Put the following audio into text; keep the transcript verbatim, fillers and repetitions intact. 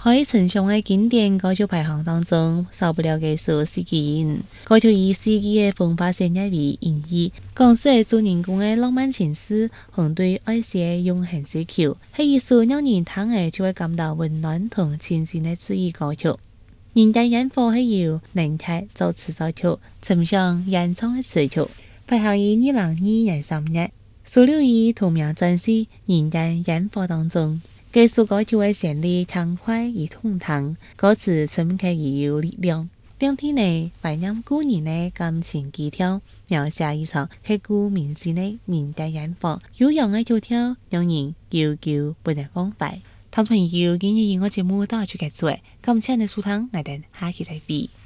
在城上的经典高桥排行当中，少不了嘅是司机人。高桥以司机嘅风发性为引义，讲述主人公嘅浪漫情史和对爱情嘅永恒追求，係一首讓人聽嘅就會感到溫暖同清新嘅治癒歌曲。人間煙火係由林泰作詞作曲，陳翔演唱嘅詞曲，排行於二零二二年三月，收錄於同名專輯《人間煙火》當中。這首歌曲嘅旋律輕快而通透，歌詞深刻而有力量。兩天內懷念故人嘅感情基調，描寫一場刻骨銘心嘅人間煙火，悠揚嘅曲調讓人久久不能忘懷。聽眾朋友，今日我節目到此結束，感謝你收聽，我哋下期再會。